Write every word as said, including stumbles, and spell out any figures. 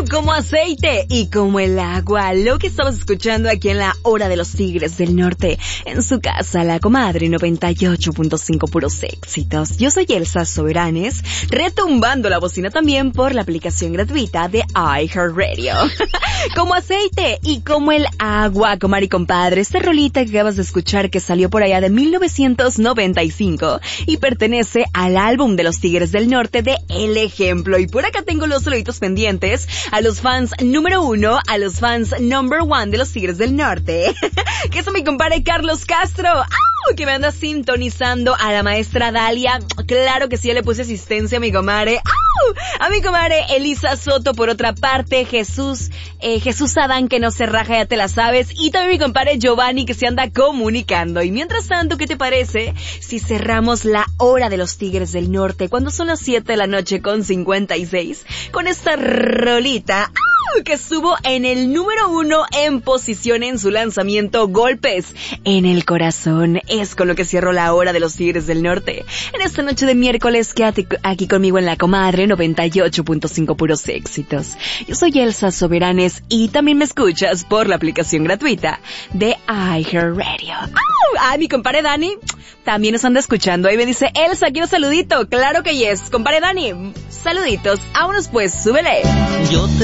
Como aceite y como el agua, lo que estamos escuchando aquí en la Hora de los Tigres del Norte, en su casa, La Comadre noventa y ocho punto cinco, puros éxitos. Yo soy Elsa Soberanes, retumbando la bocina también por la aplicación gratuita de iHeartRadio. Como aceite y como el agua, comadre y compadre, esta rolita que acabas de escuchar que salió por allá de mil novecientos noventa y cinco y pertenece al álbum de los Tigres del Norte de El Ejemplo. Y por acá tengo los saluditos pendientes a los fans número uno, a los fans number one de los Tigres del Norte, que es mi compadre Carlos Castro, ¡au!, que me anda sintonizando, a la maestra Dalia, claro que sí, yo le puse asistencia a mi comadre, ¡au!, a mi comadre Elisa Soto, por otra parte, Jesús, eh, Jesús Adán, que no se raja, ya te la sabes, y también mi compadre Giovanni, que se anda comunicando. Y mientras tanto, ¿qué te parece si cerramos la Hora de los Tigres del Norte, cuando son las siete de la noche con cincuenta y seis, con esta rolita, ¡au!, que estuvo en el número uno en posición en su lanzamiento, Golpes en el Corazón? Es con lo que cierro la Hora de los Tigres del Norte. En esta noche de miércoles, quédate aquí conmigo en La Comadre noventa y ocho punto cinco, puros éxitos. Yo soy Elsa Soberanes y también me escuchas por la aplicación gratuita de iHeartRadio. ¡Au! Ah, mi compadre Dani también nos anda escuchando. Ahí me dice, Elsa, quiero saludito. Claro que yes. Compadre Dani, saluditos. Vámonos pues, súbele. Yo te